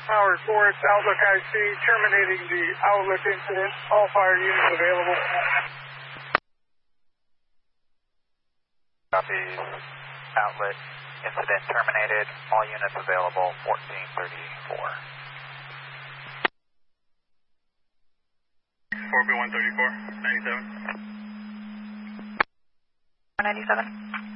Howard Forest, Outlook IC, terminating the Outlook incident. All fire units available. Copy. Outlet incident terminated. All units available. 1434. 4B134, 97. 97.